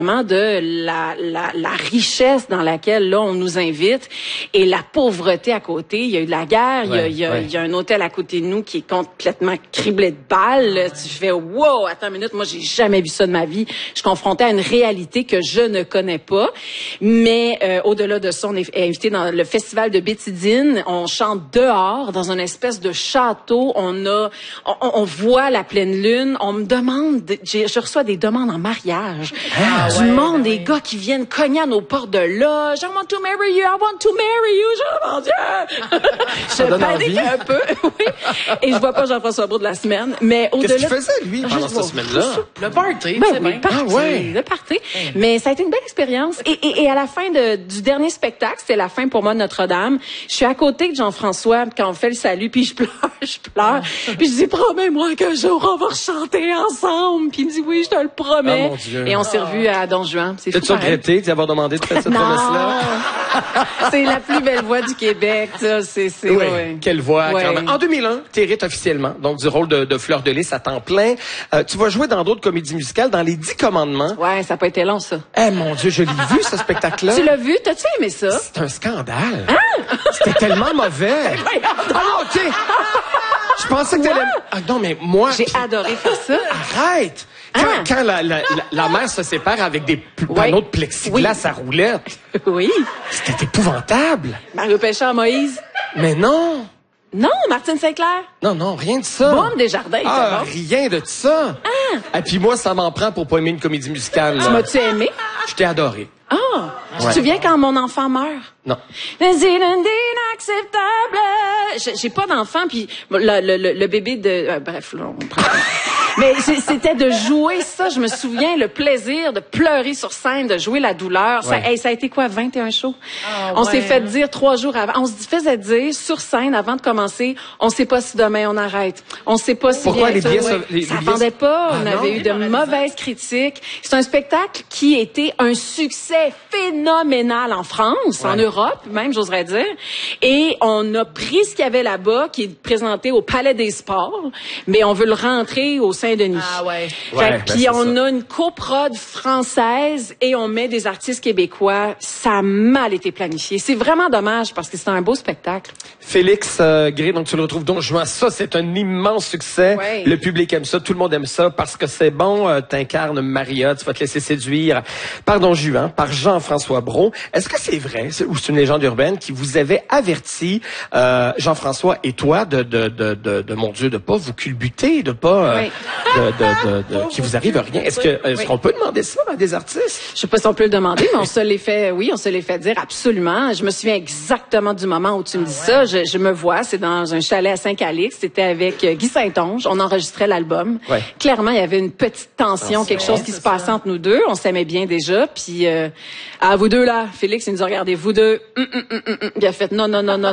de la richesse dans laquelle là on nous invite et la pauvreté à côté. Il y a eu de la guerre, il y a un hôtel à côté de nous qui est complètement criblé de balles. Tu fais wow, attends une minute, moi j'ai jamais vu ça de ma vie. Je suis confrontée à une réalité que je ne connais pas. Mais au-delà de ça, on est invité dans le festival de Bétidine. On chante dehors dans une espèce de château. On voit la pleine lune. On me demande, je reçois des demandes en mariage. Du monde, des gars qui viennent cogner à nos portes de loge. I want to marry you, I want to marry you. Oh mon Dieu! Je panique un peu, oui. Et je vois pas Jean-François Brault de la semaine. Mais au-delà. Qu'est-ce qu'il faisait, lui, pendant cette semaine-là? Le party, ben, c'est oui, bien. le party. Mais ça a été une belle expérience. Et à la fin du dernier spectacle, c'était la fin pour moi de Notre-Dame. Je suis à côté de Jean-François quand on fait le salut, puis je pleure. Puis je dis, promets-moi qu'un jour on va chanter ensemble. Puis il me dit, oui, je te le promets. Oh, mon Dieu. Et on s'est revus à Don Juan. C'est fou. T'as-tu regretté d'y avoir demandé de faire cette promesse-là? C'est la plus belle voix du Québec, ça. Oui, Ouais. quelle voix, Ouais. quand même. En 2001, t'hérites officiellement, donc du rôle de Fleur de Lys à temps plein. Tu vas jouer dans d'autres comédies musicales, dans Les 10 Commandements. Ouais, ça n'a pas été long, ça. Eh, mon Dieu, je l'ai vu, ce spectacle-là. Tu l'as vu? T'as-tu aimé ça? C'est un scandale. C'était tellement mauvais. Ah, OK. Je pensais que t'allais... Ah, non, mais moi... J'ai adoré faire ça. Arrête! Quand la mère se sépare avec des panneaux de plexiglas à roulettes, Oui. c'était épouvable. Mario Péchard, Moïse. Mais non! Non, Martine Sinclair. Non, rien de ça. Boum Desjardins, Ah, c'est bon. rien de ça. Et puis moi, ça m'en prend pour pas aimer une comédie musicale. Tu m'as-tu aimé? Je t'ai adoré. Ah! Tu te souviens quand mon enfant meurt? Non. C'est inacceptable. J'ai pas d'enfant, puis le bébé de... bref, là, on prend... Mais c'était de jouer ça. Je me souviens, le plaisir de pleurer sur scène, de jouer la douleur. Ça a été quoi, 21 shows? On s'est fait dire 3 jours avant. On se faisait dire sur scène, avant de commencer, on sait pas si demain on arrête. On sait pas si Pourquoi bientôt... les billets... Ça vendait pas. On avait eu de mauvaises critiques. C'est un spectacle qui était un succès phénoménal en France, en Europe, même, j'oserais dire. Et on a pris ce qu'il y avait là-bas, qui est présenté au Palais des Sports, mais on veut le rentrer au Saint-Denis. Ah ouais. Puis on a une coprode française et on met des artistes québécois. Ça a mal été planifié. C'est vraiment dommage parce que c'est un beau spectacle. Félix Gray, donc tu le retrouves Don Juan. Ça, c'est un immense succès. Ouais. Le public aime ça, tout le monde aime ça parce que c'est bon. T'incarnes Maria, tu vas te laisser séduire par Don Juan, par Jean-François Brault. Est-ce que c'est vrai, ou c'est une légende urbaine qui vous avait averti, Jean-François et toi, de mon Dieu, de pas vous culbuter, de pas, qu'il vous arrive rien. Est-ce qu'on peut demander ça à des artistes? Je sais pas si on peut le demander, mais on se l'est fait dire absolument. Je me souviens exactement du moment où tu me dis ça. Je me vois, c'est dans un chalet à Saint-Calix. C'était avec Guy Saint-Onge. On enregistrait l'album. Ouais. Clairement, il y avait une petite tension, quelque chose qui se passait entre nous deux. On s'aimait bien déjà. Puis, à vous deux là, Félix, il nous a regardé, vous deux. Il a fait non.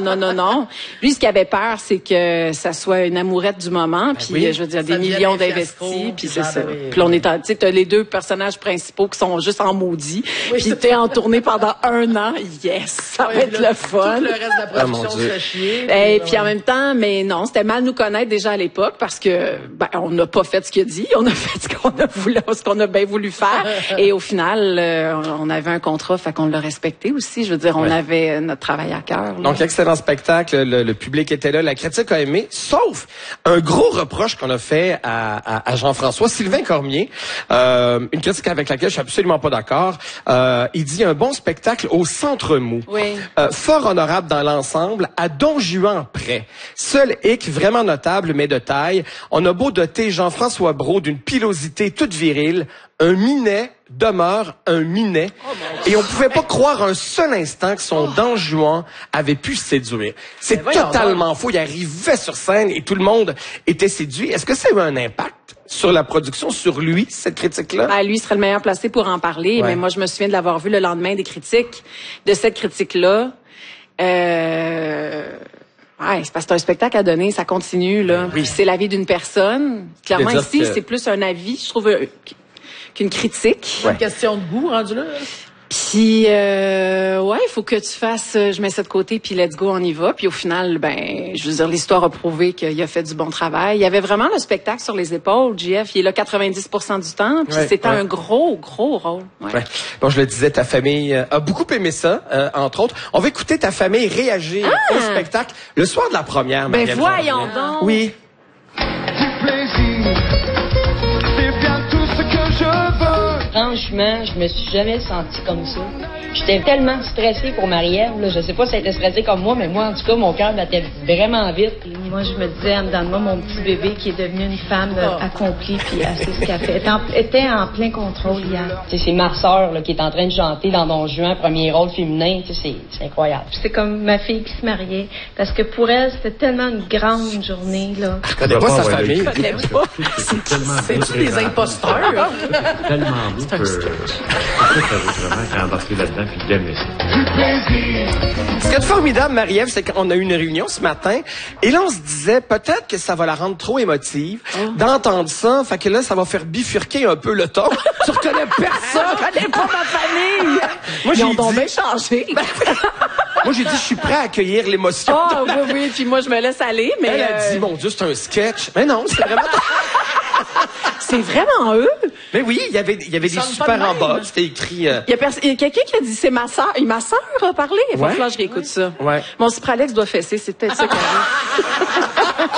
Lui, ce qu'il avait peur, c'est que ça soit une amourette du moment. Puis, je veux dire, des millions d'investis. Puis c'est ça. Puis on est, tu sais, t'as les deux personnages principaux qui sont juste en maudit. Puis t'es en tournée pendant 1 an. Yes, ça va être le fun. Tout le reste de la production se fait chier. Et puis en même temps, mais non, c'était mal nous connaître déjà à l'époque parce que on n'a pas fait ce qu'il a dit, on a fait ce qu'on a bien voulu faire. Et au final, on avait un contrat, fait qu'on l'a respecté aussi. Je veux dire, on avait notre travail à cœur. Là. Donc, excellent spectacle. Le public était là, la critique a aimé, sauf un gros reproche qu'on a fait à Jean-François, Sylvain Cormier, une critique avec laquelle je suis absolument pas d'accord. Il dit un bon spectacle au centre mou. Oui. Fort honorable dans l'ensemble, à Don Juan près. Seul hic vraiment notable, mais de taille. On a beau doter Jean-François Brault d'une pilosité toute virile, un minet demeure un minet. Et on pouvait pas croire un seul instant que son Don Juan avait pu séduire. C'est totalement faux. Il arrivait sur scène et tout le monde était séduit. Est-ce que ça a eu un impact sur la production, sur lui, cette critique-là? Lui serait le meilleur placé pour en parler, mais moi, je me souviens de l'avoir vu le lendemain des critiques, de cette critique-là. C'est parce que c'est un spectacle à donner, ça continue, là. Oui. C'est la vie d'une personne. Clairement, ici, c'est plus un avis, je trouve, qu'une critique. Une question de goût, rendu là. Puis Puis, ouais, il faut que tu fasses, je mets ça de côté, puis let's go, on y va. Puis au final, je veux dire, l'histoire a prouvé qu'il a fait du bon travail. Il y avait vraiment le spectacle sur les épaules. JF, il est là 90% du temps, puis c'était un gros rôle. Ouais. Ouais. Bon, je le disais, ta famille a beaucoup aimé ça, entre autres. On va écouter ta famille réagir au spectacle le soir de la première. Ben voyons donc! Oui. Du plaisir, c'est bien tout ce que je veux. Franchement, je me suis jamais sentie comme ça. J'étais tellement stressée pour Marie-Ève, là. Je sais pas si elle était stressée comme moi, mais moi, en tout cas, mon cœur battait vraiment vite. Et moi, je me disais, en dedans de moi, mon petit bébé qui est devenu une femme accomplie, puis elle sait ce qu'elle fait. Était en plein contrôle hier. C'est ma sœur là, qui est en train de chanter dans Don Juan, premier rôle féminin. C'est incroyable. C'est comme ma fille qui se mariait, parce que pour elle, c'était tellement une grande journée, là. Je connais pas sa famille. Je connais pas. C'est des imposteurs. Tellement beau que vraiment embarqué là-dedans puis d'aimer ça. Ce qui est formidable, Marie-Ève, c'est qu'on a eu une réunion ce matin et là, on se disait peut-être que ça va la rendre trop émotive d'entendre ça. Fait que là, ça va faire bifurquer un peu le ton. Tu reconnais personne. Je connais pas ma famille. Moi, Ils ont donc bien changé. Moi, j'ai dit, je suis prêt à accueillir l'émotion. Ah, oui, puis moi, je me laisse aller, mais... Elle a dit, mon Dieu, c'est un sketch. Mais non, c'est vraiment... C'est vraiment eux. Mais oui, il y avait des super en bas. C'était écrit... Il y a quelqu'un qui a dit, c'est ma sœur. Et ma sœur a parlé. Il va falloir que je réécoute ça. Ouais. Mon Cipralex doit fesser. C'est peut-être ça qui arrive.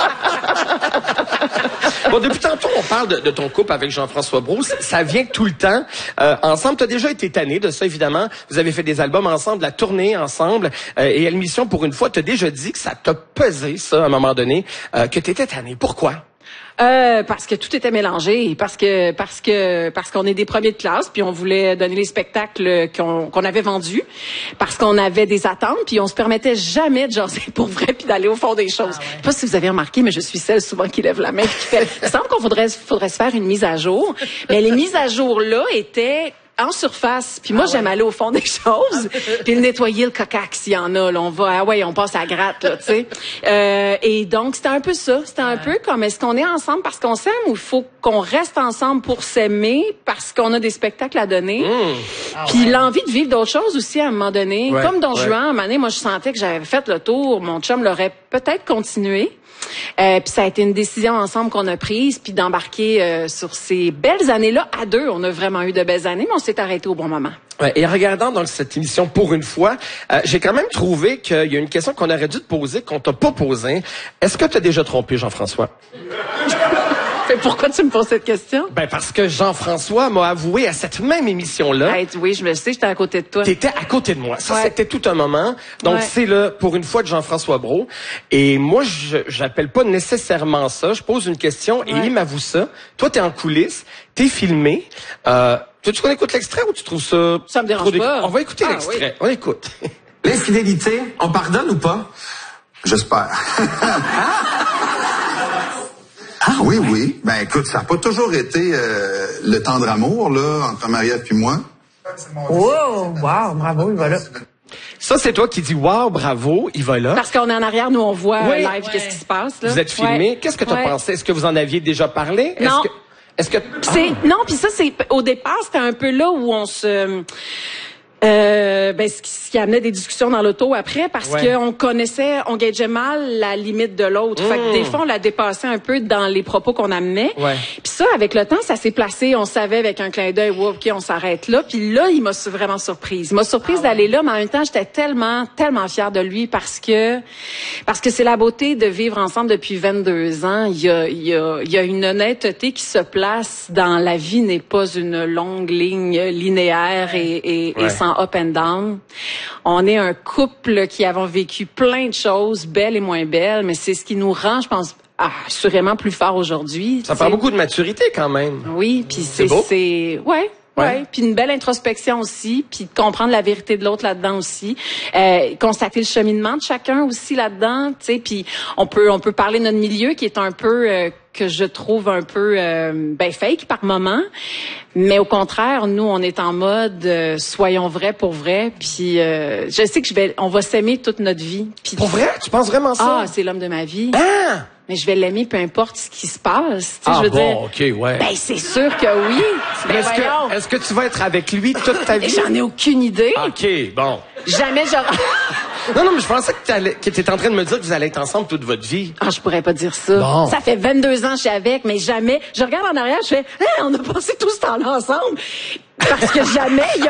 Bon, depuis tantôt, on parle de ton couple avec Jean-François Brault. Ça vient tout le temps ensemble. Tu as déjà été tanné de ça, évidemment. Vous avez fait des albums ensemble, la tournée ensemble. Et à l'émission, pour une fois, tu as déjà dit que ça t'a pesé, ça, à un moment donné, que tu étais tanné. Pourquoi? Parce que tout était mélangé, parce qu'on est des premiers de classe, puis on voulait donner les spectacles qu'on avait vendus, parce qu'on avait des attentes, puis on se permettait jamais de jaser pour vrai, puis d'aller au fond des choses. Je sais pas si vous avez remarqué, mais je suis celle souvent qui lève la main, puis qui fait. Il semble qu'on faudrait se faire une mise à jour, mais les mises à jour là étaient en surface. Puis moi, j'aime aller au fond des choses. Puis le nettoyer, le cocax, s'il y en a, là, on va, on passe à gratte, là, tu sais. Et donc, c'était un peu ça. C'était un peu comme, est-ce qu'on est ensemble parce qu'on s'aime ou il faut qu'on reste ensemble pour s'aimer parce qu'on a des spectacles à donner? Puis l'envie de vivre d'autres choses aussi, à un moment donné. Comme Don Juan, à un moment donné, moi, je sentais que j'avais fait le tour. Mon chum l'aurait peut-être continué. Puis ça a été une décision ensemble qu'on a prise, puis d'embarquer sur ces belles années-là à deux. On a vraiment eu de belles années, mais on s'est arrêté au bon moment. Ouais, et en regardant dans cette émission pour une fois, j'ai quand même trouvé qu'il y a une question qu'on aurait dû te poser, qu'on t'a pas posée. Est-ce que tu as déjà trompé Jean-François? Pourquoi tu me poses cette question? Ben parce que Jean-François m'a avoué à cette même émission-là. Hey, oui, je le sais, j'étais à côté de toi. T'étais à côté de moi. Ça, c'était tout un moment. Donc, c'est là, pour une fois, de Jean-François Brault. Et moi, j'appelle pas nécessairement ça. Je pose une question et il m'avoue ça. Toi, t'es en coulisses, t'es filmé. Tu qu'on écoute l'extrait ou tu trouves ça... Ça me dérange pas. On va écouter l'extrait. Oui. On écoute. L'infidélité, on pardonne ou pas? J'espère. Ah oui. Ben écoute, ça n'a pas toujours été le tendre amour là entre Marie-Ève et moi. Wow, bravo, il va là. Ça, c'est toi qui dis « Wow, bravo, il va là ». Parce qu'on est en arrière, nous, on voit live qu'est-ce qui se passe. Là. Vous êtes filmé. Qu'est-ce que tu as pensé? Est-ce que vous en aviez déjà parlé? Non. Non, puis ça, c'est au départ, c'était un peu là où on se... ce qui amenait des discussions dans l'auto après parce qu'on connaissait, on gageait mal la limite de l'autre. Fait que des fois, on la dépassait un peu dans les propos qu'on amenait. Puis ça, avec le temps, ça s'est placé. On savait avec un clin d'œil, OK, on s'arrête là. Puis là, il m'a vraiment surprise. Il m'a surprise d'aller là, mais en même temps, j'étais tellement fière de lui parce que c'est la beauté de vivre ensemble depuis 22 ans. Il y a une honnêteté qui se place dans la vie n'est pas une longue ligne linéaire et sans up and down. On est un couple qui avons vécu plein de choses, belles et moins belles, mais c'est ce qui nous rend, je pense, assurément plus forts aujourd'hui. Ça prend beaucoup de maturité quand même. Oui, puis c'est puis une belle introspection aussi, puis de comprendre la vérité de l'autre là-dedans aussi, constater le cheminement de chacun aussi là-dedans, tu sais, puis on peut parler de notre milieu qui est un peu que je trouve un peu fake par moment, mais au contraire, nous on est en mode soyons vrais pour vrai, puis je sais que on va s'aimer toute notre vie. Puis, pour vrai? Tu penses vraiment ça? Ah, c'est l'homme de ma vie. Ah! mais je vais l'aimer peu importe ce qui se passe. Tu sais, je veux dire, OK, ouais. Ben, c'est sûr que oui. Ben, Est-ce que tu vas être avec lui toute ta vie? J'en ai aucune idée. OK, bon. Jamais j'aurais... Non, mais je pensais que t'étais en train de me dire que vous allez être ensemble toute votre vie. Ah, je pourrais pas dire ça. Bon. Ça fait 22 ans que je suis avec, mais jamais... Je regarde en arrière, je fais, on a passé tout ce temps-là ensemble. Parce que jamais il y